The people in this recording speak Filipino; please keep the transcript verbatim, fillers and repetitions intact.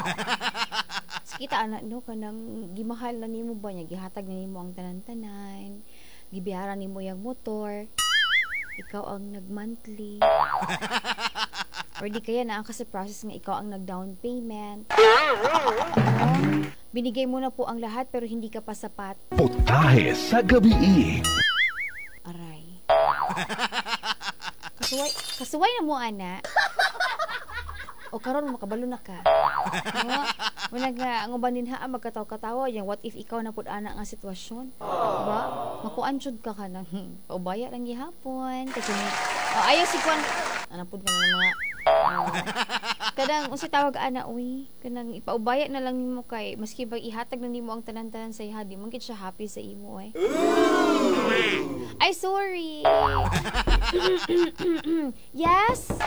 Kita anak no kanang gimahal na nimo ba niya gihatag na nimo ang tanan-tanan, gibiyaran nimo yang motor, ikaw ang nag-monthly. Or di kaya na ang kasi process nga ikaw ang nag-down payment. No? Binigay mo na po ang lahat pero hindi ka pa sapat. Putahe sa gabi. Aray. Kasuway, kasuway na mo ana. O karon makabalo na ka. No? Muna nga ang uban din ha magkataw-katawa yang what if ikaw na pud ana nga sitwasyon. Diba? Makuan jud ka ka nang paubaya lang gihapon kasi oh, ayaw si kwan ana pud ka na ng mga uh, kadang unsa tawag ana uy kanang ipaubaya na lang nimo kay maski ba ihatag na nimo ang tanan-tanan sa iha di man gid siya happy sa imo eh. Ay sorry. Yes.